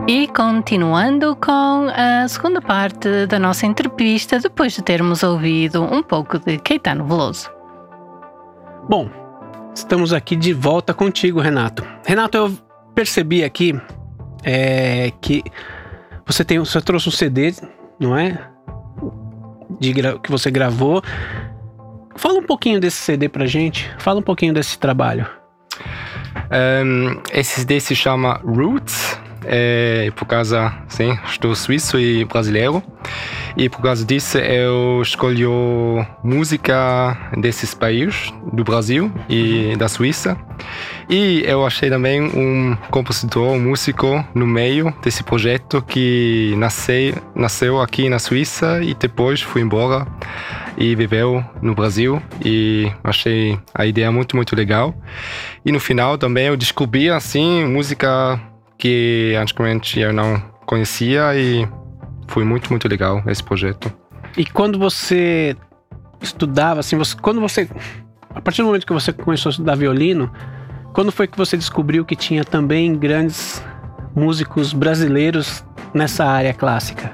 E continuando com a segunda parte da nossa entrevista, depois de termos ouvido um pouco de Caetano Veloso. Bom, estamos aqui de volta contigo, Renato. Renato, eu percebi aqui que você trouxe um CD, não é? Que você gravou. Fala um pouquinho desse CD pra gente. Fala um pouquinho desse trabalho. Esse CD se chama Roots. Por causa, sim, estou suíço e brasileiro, e por causa disso eu escolhi música desses países, do Brasil e da Suíça, e eu achei também um compositor, um músico no meio desse projeto que nasceu aqui na Suíça e depois foi embora e viveu no Brasil, e achei a ideia muito, muito legal. E no final também eu descobri assim música que antigamente eu não conhecia, e foi muito, muito legal esse projeto. E quando você estudava, assim, a partir do momento que você começou a estudar violino, quando foi que você descobriu que tinha também grandes músicos brasileiros nessa área clássica?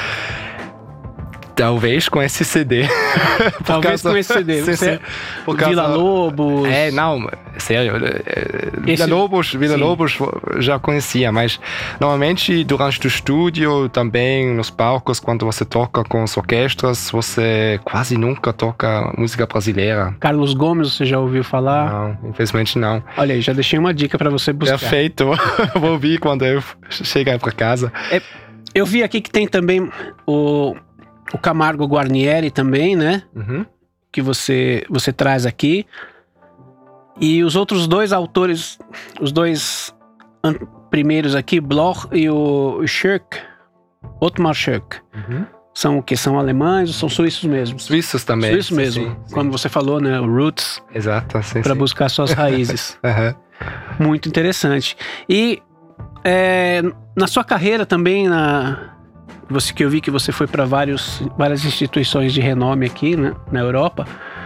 Talvez com esse CD. Talvez com esse CD. Villa-Lobos. Não, sério. Villa-Lobos já conhecia, mas normalmente durante o estúdio, também nos palcos, quando você toca com as orquestras, você quase nunca toca música brasileira. Carlos Gomes, você já ouviu falar? Não, infelizmente não. Olha aí, já deixei uma dica para você buscar. Perfeito. Vou ouvir quando eu chegar para casa. Eu vi aqui que tem também o Camargo Guarnieri também, né? Uhum. Que você traz aqui. E os outros dois autores, os dois primeiros aqui, Bloch e o Schirk, Otmar Schirk. Uhum. São o quê? São alemães ou são suíços mesmo? Suíços também. Suíços mesmo. Sim. Quando você falou, né? O Roots. Exato, sim. Para buscar suas raízes. Uhum. Muito interessante. E na sua carreira também, que eu vi que você foi para várias instituições de renome aqui, né, na Europa.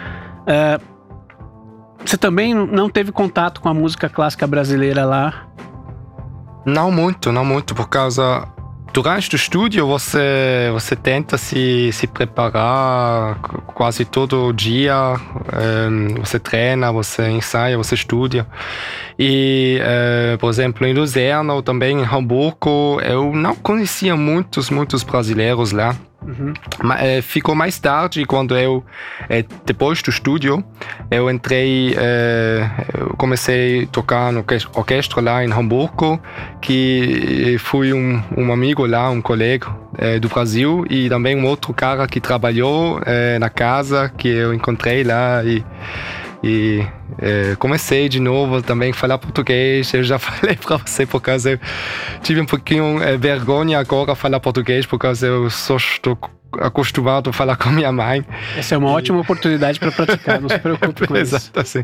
Você também não teve contato com a música clássica brasileira lá? Não muito, por causa... Durante o estúdio você tenta se preparar quase todo dia, você treina, você ensaia, você estuda. E, por exemplo, em Luzerna ou também em Hamburgo, eu não conhecia muitos brasileiros lá. Uhum. Mas ficou mais tarde, quando depois do estúdio, eu comecei a tocar no orquestra lá em Hamburgo, que foi um amigo lá, um colega do Brasil, e também um outro cara que trabalhou na casa, que eu encontrei lá, e comecei de novo também a falar português. Eu já falei para você, por causa eu tive um pouquinho vergonha agora a falar português, por causa eu só estou acostumado a falar com minha mãe. Essa é uma ótima oportunidade para praticar, não se preocupe com isso. Exato, assim.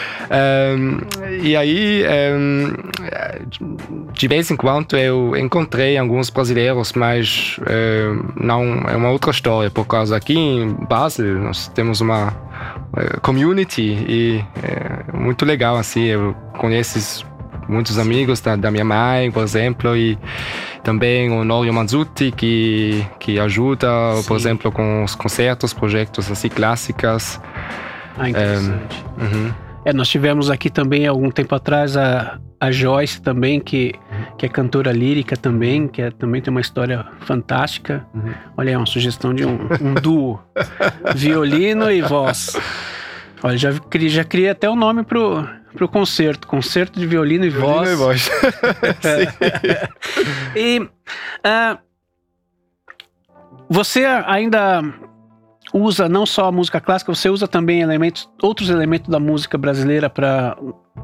E aí, de vez em quando eu encontrei alguns brasileiros, mas não é uma outra história, por causa aqui em Basel nós temos uma community e é muito legal, assim. Eu conheço muitos amigos da minha mãe, por exemplo, e também o Norio Manzuti, que ajuda, sim, por exemplo, com os concertos, projetos assim clássicos. Interessante. Nós tivemos aqui também, algum tempo atrás, a Joyce também, que é cantora lírica também, que também tem uma história fantástica. Olha, é uma sugestão de um duo, violino e voz. Olha, já criei até o nome pro concerto de violino e voz. E você ainda usa não só a música clássica, você usa também outros elementos da música brasileira para,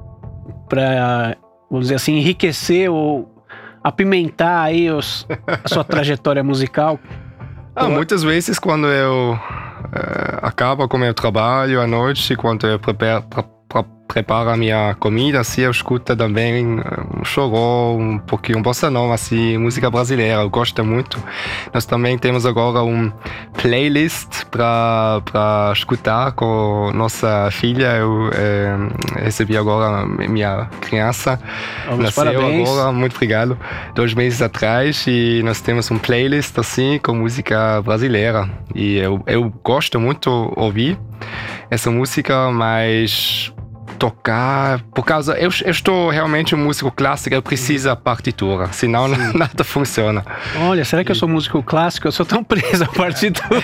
vamos dizer assim, enriquecer ou apimentar aí a sua trajetória musical? Muitas vezes quando eu acabo com o meu trabalho à noite, quando eu preparo a minha comida, assim, eu escuto também um choró, um pouquinho bossa nova, assim, música brasileira, eu gosto muito. Nós também temos agora um playlist para escutar com nossa filha. Eu recebi agora minha criança, nasceu parabéns. agora, muito obrigado, 2 meses atrás, e nós temos um playlist assim com música brasileira, e eu gosto muito ouvir essa música, mas tocar, por causa, eu estou realmente um músico clássico, eu preciso da partitura, senão nada funciona. Olha, será que eu sou músico clássico? Eu sou tão preso à partitura.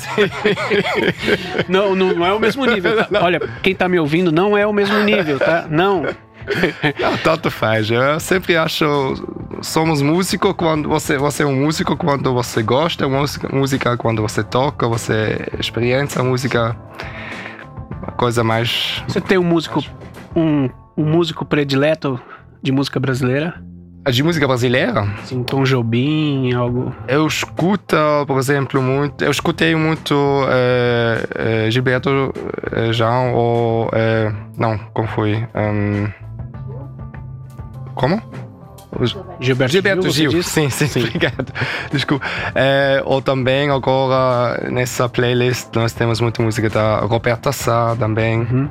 Não é o mesmo nível, tá? Olha, quem tá me ouvindo, não é o mesmo nível, tá? Não, tanto faz, eu sempre acho, somos músicos quando você é um músico quando você gosta, música quando você toca, você experiência a música, uma coisa mais... Você tem um músico predileto de música brasileira? De música brasileira? Assim, Tom Jobim, algo... Eu escuto, por exemplo, eu escutei muito Gilberto Gil ou... não, como foi? Como? Gilberto Gil, sim, obrigado. Desculpa. Ou também agora nessa playlist nós temos muita música da Roberta Sá também. Uhum.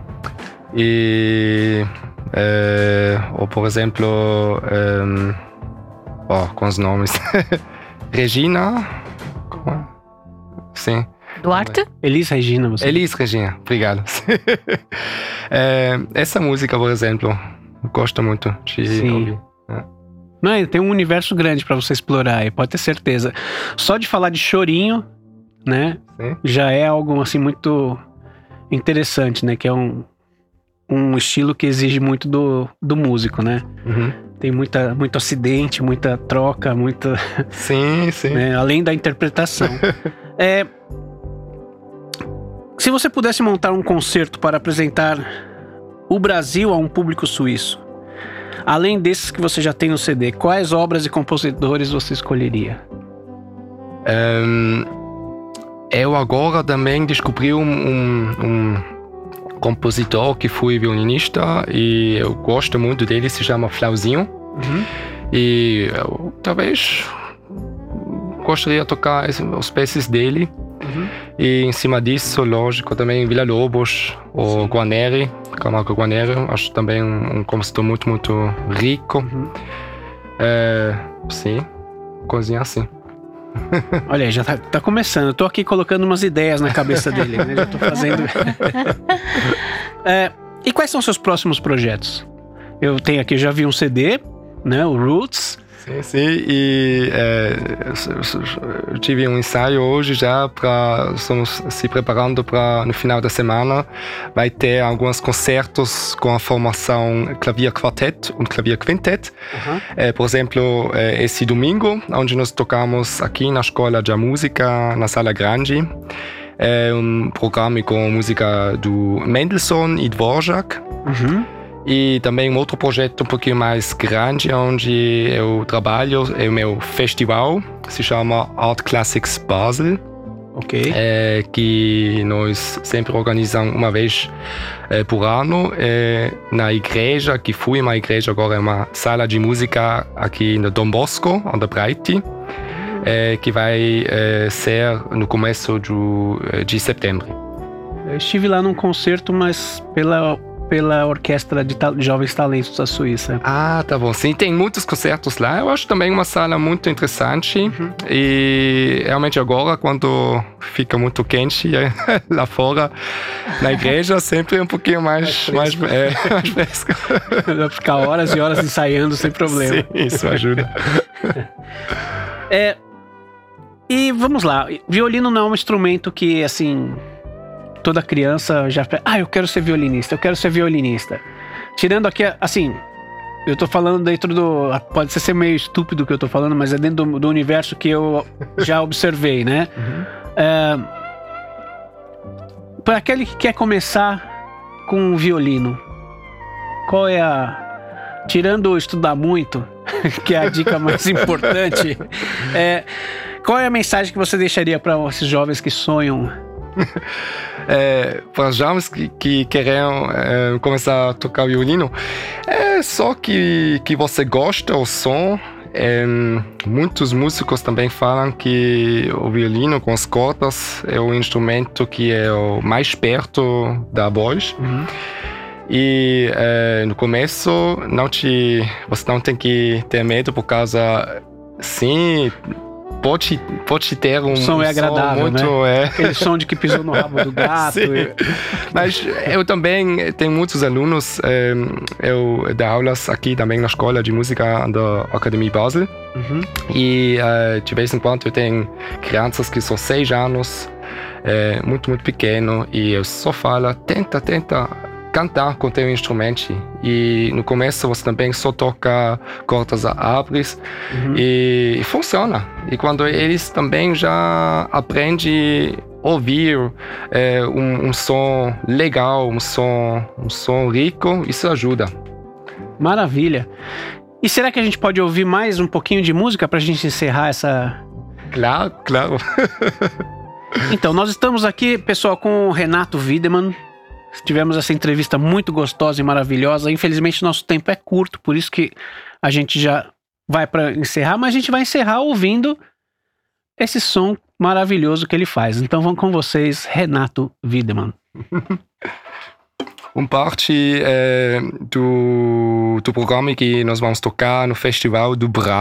E ou por exemplo, com os nomes. Regina? Como? Sim. Duarte? Elis Regina, você. Elis Regina, obrigado. Essa música, por exemplo, eu gosto muito de ouvir. Não, tem um universo grande pra você explorar aí, pode ter certeza. Só de falar de chorinho, né? Sim. Já é algo assim muito interessante, né? Que é um estilo que exige muito do músico, né? Uhum. Tem muito acidente, muita troca, muita... Sim. Né? Além da interpretação. Se você pudesse montar um concerto para apresentar o Brasil a um público suíço, além desses que você já tem no CD, quais obras e compositores você escolheria? Eu agora também descobri um compositor que foi violinista e eu gosto muito dele, se chama Flauzinho. Uhum. E eu talvez gostaria de tocar os peças dele. Uhum. E em cima disso, lógico, também Villa-Lobos ou Guarneri, Camargo Guarneri, acho também um compositor muito, muito rico. Uhum. Sim, coisinha assim. Olha aí, já tá começando. Eu tô aqui colocando umas ideias na cabeça dele, né? Já tô fazendo... E quais são seus próximos projetos? Eu tenho aqui, já vi um CD, né? O Roots. Sim, e eu tive um ensaio hoje já, estamos se preparando para no final da semana, vai ter alguns concertos com a formação Clavier Quartet e Clavier Quintet. Uhum. Por exemplo, esse domingo, onde nós tocamos aqui na Escola de Música, na Sala Grande, um programa com música do Mendelssohn e Dvorak. Uhum. E também um outro projeto um pouquinho mais grande, onde eu trabalho, é o meu festival, que se chama Art Classics Basel. Ok. Que nós sempre organizamos uma vez por ano, na igreja, que foi uma igreja, agora é uma sala de música aqui no Dom Bosco, on der Breite, que vai ser no começo de setembro. Eu estive lá num concerto, mas pela Orquestra de Jovens Talentos da Suíça. Ah, tá bom. Sim, tem muitos concertos lá. Eu acho também uma sala muito interessante. Uhum. E realmente agora, quando fica muito quente lá fora, na igreja, sempre um pouquinho mais fresco. Vai ficar horas e horas ensaiando sem problema. Sim, isso ajuda. E vamos lá. Violino não é um instrumento que, assim... Toda criança já... eu quero ser violinista. Tirando aqui, assim... Eu tô falando dentro do... Pode ser meio estúpido o que eu tô falando, mas é dentro do universo que eu já observei, né? Uhum. Para aquele que quer começar com o violino, qual é a... Tirando estudar muito, que é a dica mais importante, qual é a mensagem que você deixaria para esses jovens que sonham Para jovens que querem começar a tocar violino, é só que você gosta do som. Muitos músicos também falam que o violino com as cordas é o instrumento que é o mais perto da voz. Uhum. E no começo você não tem que ter medo, por causa, sim, pode ter um som é agradável, muito, né? Aquele som de que pisou no rabo do gato. Mas eu também tenho muitos alunos, eu dou aulas aqui também na escola de música da Academia Basel. Uhum. E de vez em quando eu tenho crianças que são 6 anos, muito pequeno, e eu só falo, tenta cantar com teu instrumento. E no começo você também só toca cordas árvores. Uhum. E funciona. E quando eles também já aprendem a ouvir um som legal, um som rico, isso ajuda. Maravilha. E será que a gente pode ouvir mais um pouquinho de música para a gente encerrar essa... Claro. Então, nós estamos aqui, pessoal, com o Renato Wiedemann. Tivemos essa entrevista muito gostosa e maravilhosa. Infelizmente, nosso tempo é curto, por isso que a gente já vai para encerrar, mas a gente vai encerrar ouvindo esse som maravilhoso que ele faz. Então, vamos com vocês, Renato Wiedemann. Parte do programa que nós vamos tocar no Festival do Brás.